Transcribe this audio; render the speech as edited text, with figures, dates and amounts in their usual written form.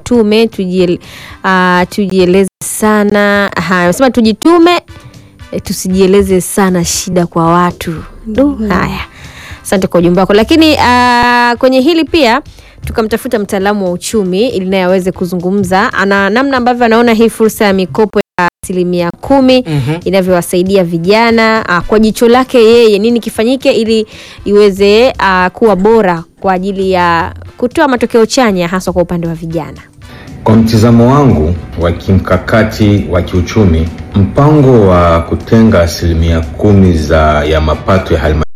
tujitume, tujieleze sana. Nasema tujitume, tusijieleze sana shida kwa watu. Haya. Asante kwa ujumbe wako. Lakini kwenye hili pia tukamtafuta mtaalamu wa uchumi ili naye aweze kuzungumza ana namna ambavyo anaona hii fursa ya mikopo ya 10% inavyowasaidia vijana. Kwa jicho lake yeye, nini kifanyike ili iweze kuwa bora kwa ajili ya kutoa matokeo chanya hasa kwa upande wa vijana? Kwa mtizamo wangu wa kimkakati wa kiuchumi, mpango wa kutenga 10% ya mapato ya halmashauri